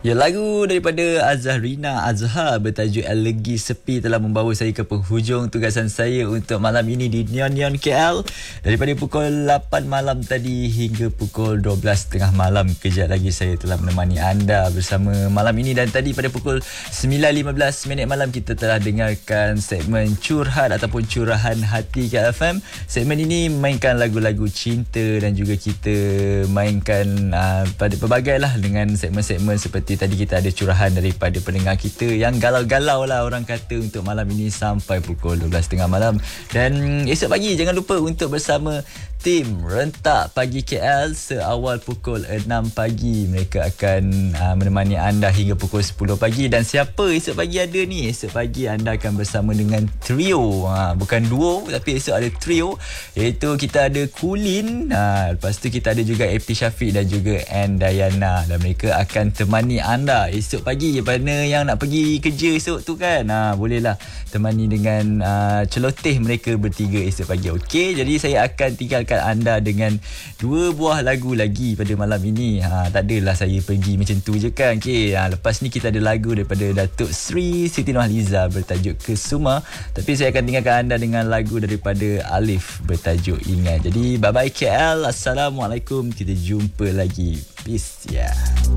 Ya, lagu daripada Azharina Azhar bertajuk Elegi Sepi telah membawa saya ke penghujung tugasan saya untuk malam ini di Neon Neon KL. Daripada pukul 8 malam tadi hingga pukul 12.30 malam, kejap lagi saya telah menemani anda bersama malam ini. Dan tadi pada pukul 9.15 malam kita telah dengarkan segmen Curhat ataupun Curahan Hati KLFM. Segmen ini mainkan lagu-lagu cinta dan juga kita mainkan pada pelbagai lah dengan segmen-segmen seperti tadi kita ada curahan daripada pendengar kita yang galau-galau lah orang kata untuk malam ini sampai pukul 12.30 malam. Dan esok pagi jangan lupa untuk bersama tim Rentak Pagi KL seawal pukul 6 pagi. Mereka akan menemani anda hingga pukul 10 pagi. Dan siapa esok pagi ada ni? Esok pagi anda akan bersama dengan trio, bukan duo tapi esok ada trio, iaitu kita ada Kulin, lepas tu kita ada juga AP Syafiq dan juga Ann Dayana, dan mereka akan temani anda esok pagi. Mana yang nak pergi kerja esok tu kan, bolehlah temani dengan celoteh mereka bertiga esok pagi. Okey, jadi saya akan tinggalkan anda dengan dua buah lagu lagi pada malam ini. Tak adalah saya pergi macam tu je kan. Okey, lepas ni kita ada lagu daripada Datuk Sri Siti Nurhaliza bertajuk Kesuma, tapi saya akan tinggalkan anda dengan lagu daripada Alif bertajuk Ingat. Jadi bye bye KL, Assalamualaikum, kita jumpa lagi, peace ya.